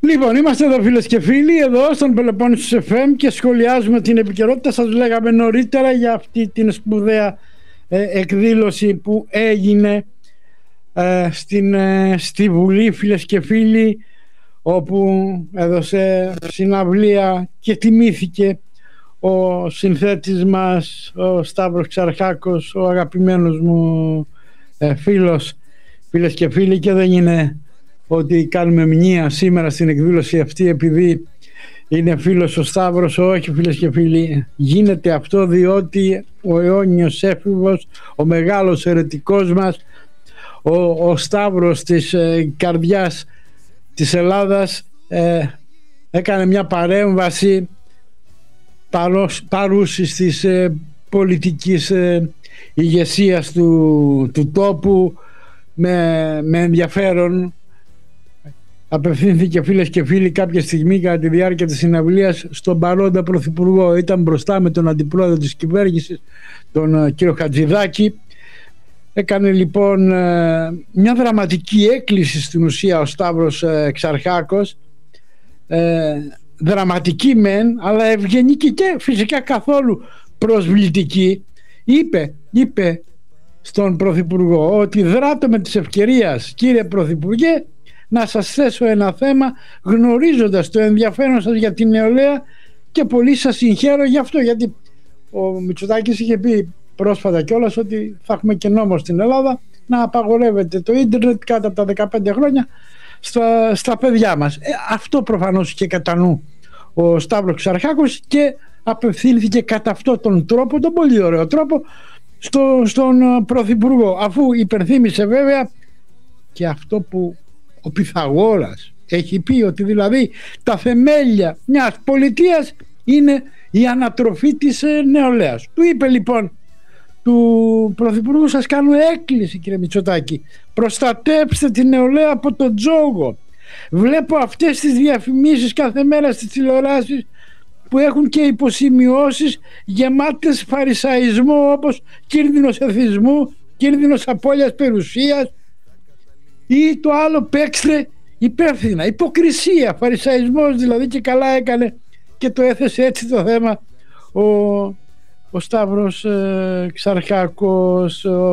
Λοιπόν, είμαστε εδώ φίλες και φίλοι, εδώ στον Πελοπόννησος FM και σχολιάζουμε την επικαιρότητα. Σας λέγαμε νωρίτερα για αυτή την σπουδαία εκδήλωση που έγινε στη Βουλή, φίλες και φίλοι, όπου έδωσε συναυλία και τιμήθηκε ο συνθέτης μας, ο Σταύρος Ξαρχάκος, ο αγαπημένος μου φίλος, φίλες και φίλοι, και δεν είναι ότι κάνουμε μνήα σήμερα στην εκδήλωση αυτή επειδή είναι φίλος ο Σταύρος. Όχι, φίλες και φίλοι, γίνεται αυτό διότι ο αιώνιος έφηβος, ο μεγάλος αιρετικός μας, ο Σταύρος της καρδιάς της Ελλάδας έκανε μια παρέμβαση παρούσης της πολιτικής ηγεσίας του τόπου με ενδιαφέρον. Απευθύνθηκε, φίλες και φίλοι, κάποια στιγμή κατά τη διάρκεια της συναυλίας στον παρόντα πρωθυπουργό. Ήταν μπροστά με τον αντιπρόεδρο της κυβέρνησης, τον κύριο Χατζηδάκη. Έκανε λοιπόν μια δραματική έκκληση στην ουσία ο Σταύρος Ξαρχάκος, δραματική μεν, αλλά ευγενική και φυσικά καθόλου προσβλητική. Είπε στον πρωθυπουργό ότι δράτω με της ευκαιρίας, κύριε πρωθυπουργέ, να σας θέσω ένα θέμα, γνωρίζοντας το ενδιαφέρον σας για την νεολαία, και πολύ σας συγχαίρω γι' αυτό, γιατί ο Μητσοτάκης είχε πει πρόσφατα κιόλας ότι θα έχουμε και νόμο στην Ελλάδα να απαγορεύεται το ίντερνετ κάτω από τα 15 χρόνια στα παιδιά μας. Αυτό προφανώς είχε κατά νου ο Σταύρος Ξαρχάκος και απευθύνθηκε κατά αυτόν τον τρόπο, τον πολύ ωραίο τρόπο, στον πρωθυπουργό, αφού υπενθύμησε βέβαια και αυτό που ο Πυθαγόρας έχει πει, ότι δηλαδή τα θεμέλια μιας πολιτείας είναι η ανατροφή της νεολαίας. Του είπε λοιπόν του πρωθυπουργού, σας κάνω έκκληση κύριε Μητσοτάκη, προστατέψτε την νεολαία από τον τζόγο. Βλέπω αυτές τις διαφημίσεις κάθε μέρα στις τηλεοράσεις που έχουν και υποσημειώσεις γεμάτες φαρισαϊσμό, όπως κίνδυνος εθισμού, κίνδυνος απώλειας περιουσίας, ή το άλλο παίξτε υπεύθυνα, υποκρισία, φαρισαϊσμός δηλαδή, και καλά έκανε και το έθεσε έτσι το θέμα ο Σταύρος Ξαρχάκος, ο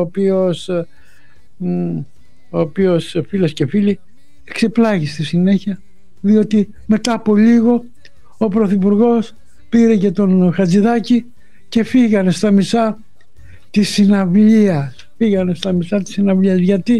οποίος φίλες και φίλοι εξεπλάγει στη συνέχεια, διότι μετά από λίγο ο πρωθυπουργός πήρε και τον Χατζηδάκη και φύγανε στα μισά της συναυλίας. Γιατί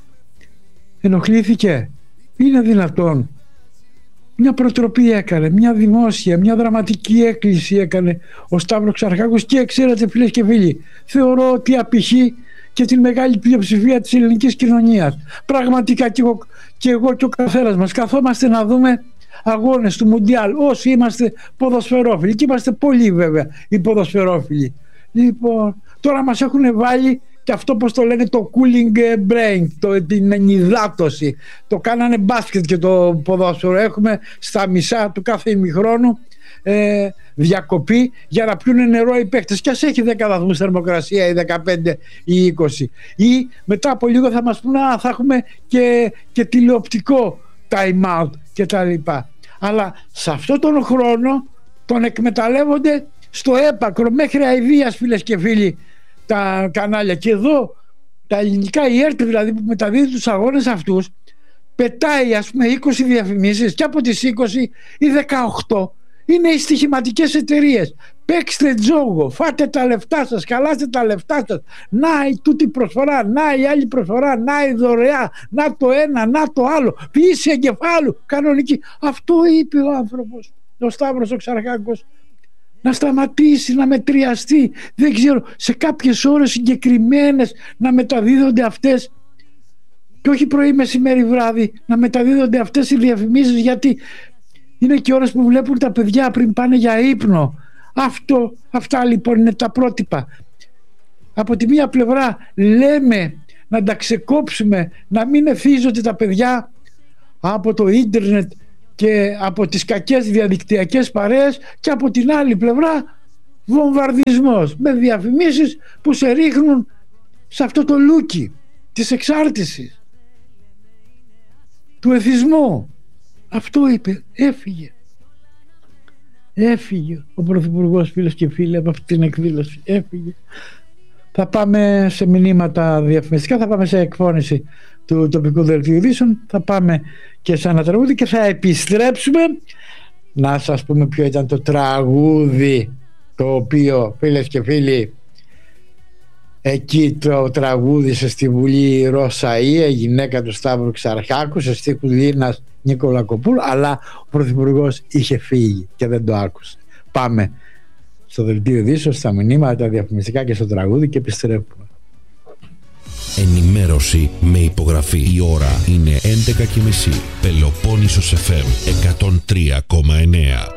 ενοχλήθηκε? Είναι δυνατόν? Μια προτροπή έκανε, μια δημόσια, μια δραματική έκκληση έκανε ο Σταύρος Ξαρχάκος, και ξέρετε φίλες και φίλοι, θεωρώ ότι απηχεί και την μεγάλη πλειοψηφία της ελληνικής κοινωνίας. Πραγματικά και εγώ και ο καθένας μας καθόμαστε να δούμε αγώνες του Μουντιάλ, όσοι είμαστε ποδοσφαιρόφιλοι, και είμαστε πολλοί βέβαια οι ποδοσφαιρόφιλοι. Λοιπόν, τώρα μας έχουν βάλει και αυτό, πως το λένε, το cooling brain, την ενυδάτωση. Το κάνανε μπάσκετ και το ποδόσφαιρο. Έχουμε στα μισά του κάθε ημιχρόνου διακοπή για να πιούνε νερό οι παίκτες, και ας έχει 10 βαθμούς θερμοκρασία ή 15 ή 20, ή μετά από λίγο θα μας πούνε θα έχουμε και τηλεοπτικό time out και τα λοιπά. Αλλά σε αυτόν τον χρόνο τον εκμεταλλεύονται στο έπακρο, μέχρι αηδίας φίλες και φίλοι, τα κανάλια. Και εδώ τα ελληνικά, η ΕΡΤ δηλαδή, που μεταδίδει τους αγώνες αυτούς, πετάει ας πούμε 20 διαφημίσεις, και από τις 20 ή 18 είναι οι στοιχηματικές εταιρείες. Παίξτε τζόγο, φάτε τα λεφτά σας, χαλάστε τα λεφτά σας, να η τούτη προσφορά, να η άλλη προσφορά, να η δωρεά, να το ένα, να το άλλο, ποιήση εγκεφάλου, κανονική. Αυτό είπε ο άνθρωπος, ο Σταύρος ο Ξαρχάκος. Να σταματήσει, να μετριαστεί, δεν ξέρω, σε κάποιες ώρες συγκεκριμένες να μεταδίδονται αυτές, και όχι πρωί, μεσημέρι, βράδυ, να μεταδίδονται αυτές οι διαφημίσεις, γιατί είναι και ώρες που βλέπουν τα παιδιά πριν πάνε για ύπνο. Αυτά λοιπόν είναι τα πρότυπα. Από τη μία πλευρά λέμε να τα ξεκόψουμε, να μην εθίζονται τα παιδιά από το ίντερνετ και από τις κακές διαδικτυακές παρέες, και από την άλλη πλευρά βομβαρδισμός με διαφημίσεις που σε ρίχνουν σε αυτό το λούκι της εξάρτησης, του εθισμού. Αυτό είπε. Έφυγε ο Πρωθυπουργός, φίλες και φίλοι, από αυτή την εκδήλωση. Έφυγε. Θα πάμε σε μηνύματα διαφημιστικά, θα πάμε σε εκφώνηση του τοπικού δελτίου ειδήσεων, θα πάμε και σε ένα τραγούδι και θα επιστρέψουμε να σας πούμε ποιο ήταν το τραγούδι το οποίο, φίλες και φίλοι, εκεί το τραγούδισε στη Βουλή η Ρώσα-Ία, η γυναίκα του Σταύρου Ξαρχάκου, σε στίχους Λίνας Νικολακοπούλου, αλλά ο Πρωθυπουργός είχε φύγει και δεν το άκουσε. Πάμε στο δελτίο ειδήσεων, στα μηνύματα, τα διαφημιστικά και στο τραγούδι και επιστρέφουμε. Ενημέρωση με υπογραφή. Η ώρα είναι 11:30. Πελοπόννησος FM 103,9.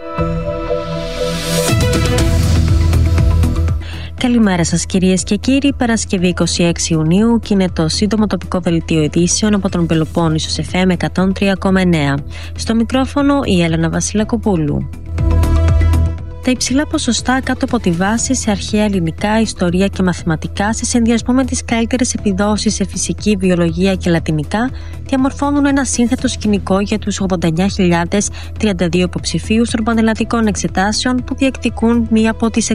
Καλημέρα σας κυρίες και κύριοι. Παρασκευή 26 Ιουνίου και είναι το σύντομο τοπικό δελτίο ειδήσεων από τον Πελοπόννησος FM 103,9. Στο μικρόφωνο η Έλενα Βασιλακοπούλου. Τα υψηλά ποσοστά κάτω από τη βάση σε αρχαία ελληνικά, ιστορία και μαθηματικά, σε συνδυασμό με τις καλύτερες επιδόσεις σε φυσική, βιολογία και λατινικά, διαμορφώνουν ένα σύνθετο σκηνικό για τους 89.032 υποψηφίους των πανελλαδικών εξετάσεων που διεκδικούν μία από τις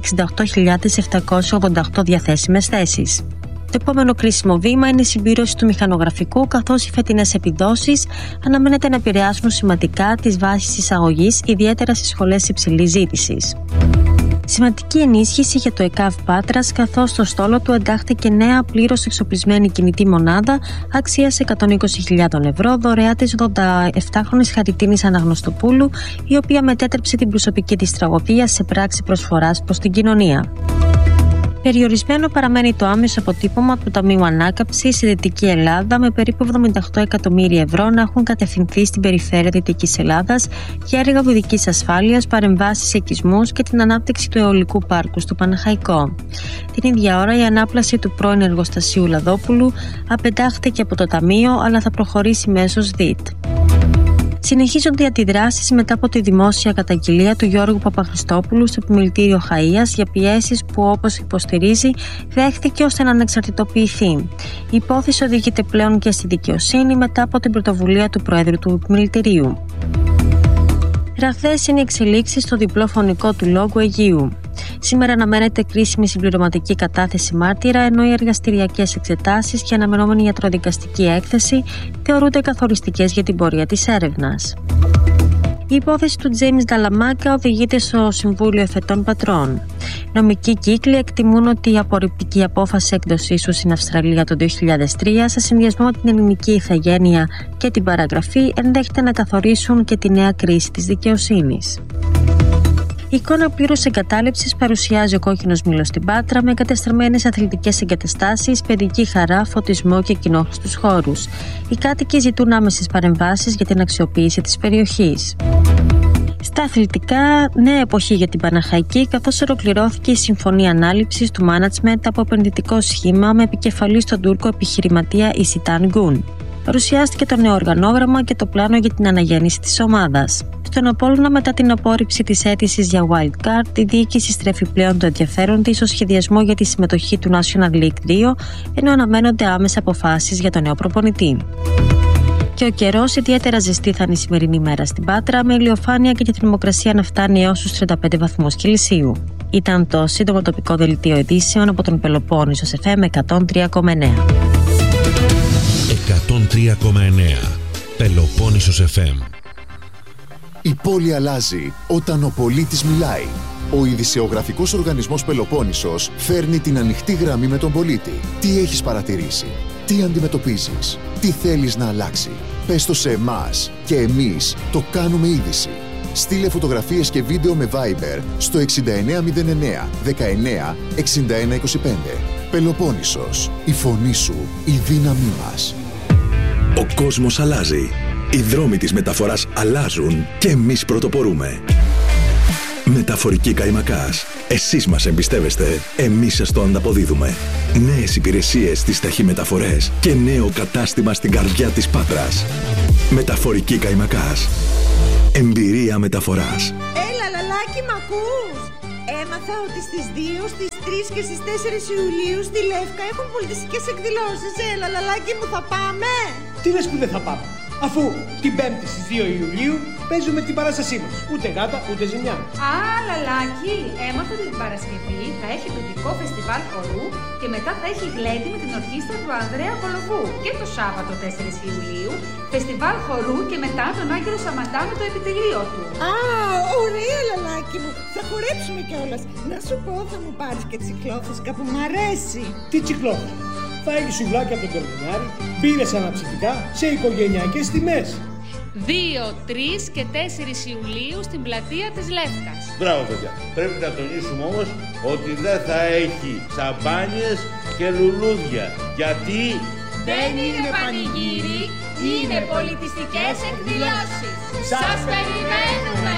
68.788 διαθέσιμες θέσεις. Το επόμενο κρίσιμο βήμα είναι η συμπλήρωση του μηχανογραφικού, καθώς οι φετινές επιδόσεις αναμένεται να επηρεάσουν σημαντικά τις βάσεις εισαγωγής, ιδιαίτερα στις σχολές υψηλής ζήτησης. Σημαντική ενίσχυση για το ΕΚΑΒ Πάτρας, καθώς στο στόλο του εντάχθηκε νέα πλήρως εξοπλισμένη κινητή μονάδα αξίας 120.000 ευρώ, δωρεά της 87χρονης Χαριτίνης Αναγνωστοπούλου, η οποία μετέτρεψε την προσωπική της τραγωδία σε πράξη προσφοράς προς την κοινωνία. Περιορισμένο παραμένει το άμεσο αποτύπωμα του Ταμείου Ανάκαμψης στη Δυτική Ελλάδα, με περίπου 78 εκατομμύρια ευρώ να έχουν κατευθυνθεί στην περιφέρεια Δυτικής Ελλάδας για έργα οδικής ασφάλειας, παρεμβάσεις σε οικισμούς και την ανάπτυξη του αιωλικού πάρκου στο Παναχαϊκό. Την ίδια ώρα, η ανάπλαση του πρώην εργοστασίου Λαδόπουλου απεντάχθηκε από το Ταμείο, αλλά θα προχωρήσει μέσως ΔΙΤ. Συνεχίζονται οι αντιδράσεις μετά από τη δημόσια καταγγελία του Γιώργου Παπαχριστόπουλου στο Επιμελητήριο Χαΐας για πιέσεις που, όπως υποστηρίζει, δέχθηκε ώστε να ανεξαρτητοποιηθεί. Η υπόθεση οδηγείται πλέον και στη δικαιοσύνη μετά από την πρωτοβουλία του Προέδρου του Επιμελητηρίου. Ραγδαίες είναι οι εξελίξεις στο διπλό φωνικό του λόγου Αιγείου. Σήμερα αναμένεται κρίσιμη συμπληρωματική κατάθεση μάρτυρα, ενώ οι εργαστηριακές εξετάσεις και αναμενόμενη ιατροδικαστική έκθεση θεωρούνται καθοριστικές για την πορεία της έρευνας. Η υπόθεση του Τζέιμς Νταλαμάκα οδηγείται στο Συμβούλιο Εφετών Πατρών. Νομικοί κύκλοι εκτιμούν ότι η απορριπτική απόφαση έκδοσής του στην Αυστραλία το 2003, σε συνδυασμό με την ελληνική ηθαγένεια και την παραγραφή, ενδέχεται να καθορίσουν και τη νέα κρίση της δικαιοσύνης. Η εικόνα πλήρους εγκατάλειψης παρουσιάζει ο κόκκινος μήλος στην Πάτρα, με εγκατεστραμμένες αθλητικές εγκαταστάσεις, παιδική χαρά, φωτισμό και κοινόχρηστους χώρους. Οι κάτοικοι ζητούν άμεσες παρεμβάσεις για την αξιοποίηση της περιοχής. Στα αθλητικά, νέα εποχή για την Παναχαϊκή, καθώς ολοκληρώθηκε η συμφωνία ανάληψης του μάνατσμεντ από επενδυτικό σχήμα με επικεφαλή στον Τούρκο επιχειρηματία Ισιτάν Γκουν. Παρουσιάστηκε το νέο οργανόγραμμα και το πλάνο για την αναγέννηση της ομάδας. Στον Απόλλωνα, μετά την απόρριψη της αίτησης για wildcard, η διοίκηση στρέφει πλέον το ενδιαφέρον της στο σχεδιασμό για τη συμμετοχή του National League 2, ενώ αναμένονται άμεσα αποφάσεις για τον νέο προπονητή. Και ο καιρός, ιδιαίτερα ζεστή θα είναι η σημερινή μέρα στην Πάτρα, με ηλιοφάνεια και τη θερμοκρασία να φτάνει έως τους 35 βαθμούς Κελσίου. Ήταν το σύντομο τοπικό δελτίο ειδήσεων από τον Πελοπόννησο FM 103,9. 103,9 Πελοπόννησος FM. Η πόλη αλλάζει όταν ο πολίτης μιλάει. Ο ειδησεογραφικός οργανισμός Πελοπόννησος φέρνει την ανοιχτή γραμμή με τον πολίτη. Τι έχεις παρατηρήσει, τι αντιμετωπίζεις, τι θέλεις να αλλάξει. Πες το σε εμάς και εμείς το κάνουμε είδηση. Στείλε φωτογραφίες και βίντεο με Viber στο 6909 19 61 25. Πελοπόννησος, η φωνή σου, η δύναμή μας. Ο κόσμος αλλάζει. Οι δρόμοι της μεταφοράς αλλάζουν και εμείς πρωτοπορούμε. Μεταφορική Καϊμακάς. Εσείς μας εμπιστεύεστε, εμείς σας το ανταποδίδουμε. Νέες υπηρεσίες στις ταχυμεταφορές και νέο κατάστημα στην καρδιά της Πάτρας. Μεταφορική Καϊμακάς. Εμπειρία μεταφοράς. Έλα λαλάκι, μ' ακούς? Έμαθα ότι στις 2, στις 3 και στις 4 Ιουλίου στη Λεύκα έχουν πολιτιστικές εκδηλώσεις. Έλα λαλάκι μου, θα πάμε? Τι λες που δεν θα πάμε? Αφού την Πέμπτη στις 2 Ιουλίου παίζουμε την παράστασή μας. Ούτε γάτα, ούτε ζημιά. Α, Λαλάκι, έμαθα ότι την Παρασκευή θα έχει παιδικό φεστιβάλ χορού και μετά θα έχει γλέντι με την ορχήστρα του Ανδρέα Κολοβού. Και το Σάββατο 4 Ιουλίου, φεστιβάλ χορού και μετά τον Άγγελο Σαμαντά με το επιτελείο του. Α, ωραία Λαλάκι μου, θα χορέψουμε κιόλας. Να σου πω, θα μου πάρεις και τσικλόφουσκα που μ' αρέσει. Τι τσικλόφουσκα? Θα έχει σουβλάκια από τον Κορδονιάρη, μπύρες αναψυκτικά σε οικογενειακές τιμές. 2, 3 και 4 Ιουλίου στην πλατεία της Λεύκας. Μπράβο παιδιά. Πρέπει να τονίσουμε όμως ότι δεν θα έχει σαμπάνιες και λουλούδια. Γιατί δεν είναι πανηγύρι, είναι πολιτιστικές εκδηλώσεις. Σας περιμένουμε!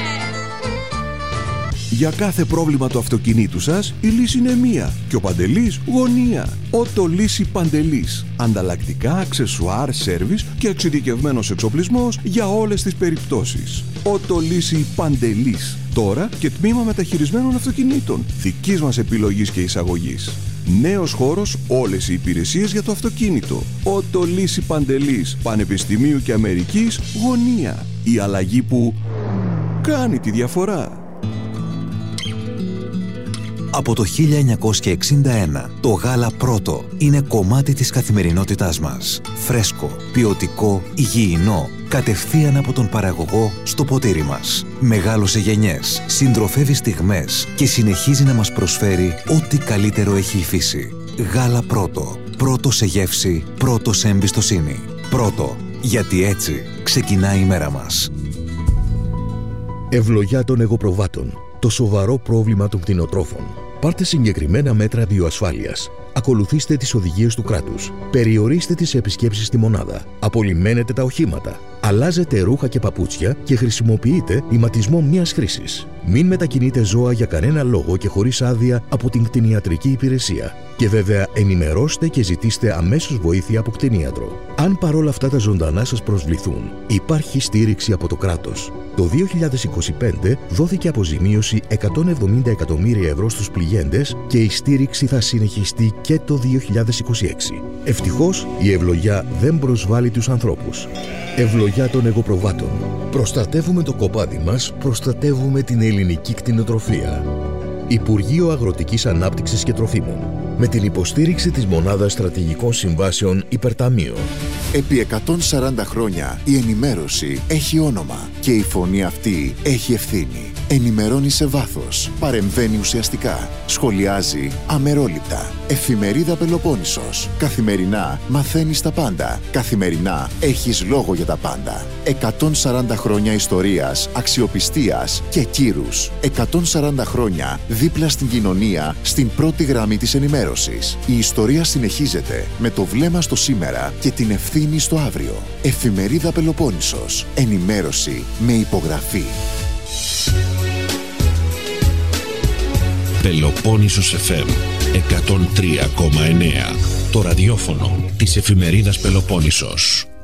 Για κάθε πρόβλημα του αυτοκινήτου σας, η λύση είναι μία και ο Παντελής γωνία. Οτολύση Παντελής. Ανταλλακτικά, αξεσουάρ, σέρβις και εξειδικευμένος εξοπλισμός για όλες τις περιπτώσεις. Οτολύση Παντελής. Τώρα και τμήμα μεταχειρισμένων αυτοκινήτων. Δικής μας επιλογής και εισαγωγής. Νέος χώρος, όλες οι υπηρεσίες για το αυτοκίνητο. Οτολύση Παντελής. Πανεπιστημίου και Αμερικής γωνία. Η αλλαγή που κάνει τη διαφορά. Από το 1961, το γάλα Πρώτο είναι κομμάτι της καθημερινότητάς μας. Φρέσκο, ποιοτικό, υγιεινό, κατευθείαν από τον παραγωγό στο ποτήρι μας. Μεγάλωσε γενιές, συντροφεύει στιγμές και συνεχίζει να μας προσφέρει ό,τι καλύτερο έχει η φύση. Γάλα Πρώτο. Πρώτο σε γεύση, πρώτο σε εμπιστοσύνη. Πρώτο, γιατί έτσι ξεκινάει η μέρα μας. Ευλογιά των εγωπροβάτων. Το σοβαρό πρόβλημα των κτηνοτρόφων. Πάρτε συγκεκριμένα μέτρα βιοασφάλειας. Ακολουθήστε τις οδηγίες του κράτους. Περιορίστε τις επισκέψεις στη μονάδα. Απολυμμένετε τα οχήματα. Αλλάζετε ρούχα και παπούτσια και χρησιμοποιείτε ηματισμό μιας χρήσης. Μην μετακινείτε ζώα για κανένα λόγο και χωρίς άδεια από την κτηνιατρική υπηρεσία. Και βέβαια ενημερώστε και ζητήστε αμέσως βοήθεια από κτηνίατρο. Αν παρόλα αυτά τα ζωντανά σας προσβληθούν, υπάρχει στήριξη από το κράτος. Το 2025 δόθηκε αποζημίωση 170 εκατομμύρια ευρώ στους πληγέντες και η στήριξη θα συνεχιστεί και το 2026. Ευτυχώς η ευλογιά δεν προσβάλλει τους ανθρώπους. Ευλογιά των εγωπροβάτων. Προστατεύουμε το κοπάδι μας, προστατεύουμε την ελληνική κτηνοτροφία. Υπουργείο Αγροτικής Ανάπτυξης και Τροφίμων. Με την υποστήριξη της Μονάδας Στρατηγικών Συμβάσεων Υπερταμείο. Επί 140 χρόνια η ενημέρωση έχει όνομα και η φωνή αυτή έχει ευθύνη. Ενημερώνει σε βάθος, παρεμβαίνει ουσιαστικά, σχολιάζει αμερόληπτα. Εφημερίδα Πελοπόννησος. Καθημερινά μαθαίνεις τα πάντα. Καθημερινά έχεις λόγο για τα πάντα. 140 χρόνια ιστορίας, αξιοπιστίας και κύρους. 140 χρόνια δίπλα στην κοινωνία, στην πρώτη γραμμή της ενημέρωσης. Η ιστορία συνεχίζεται με το βλέμμα στο σήμερα και την ευθύνη στο αύριο. Εφημερίδα Πελοπόννησος. Ενημέρωση με υπογραφή. Πελοπόννησος FM 103,9. Το ραδιόφωνο της εφημερίδας Πελοπόννησος.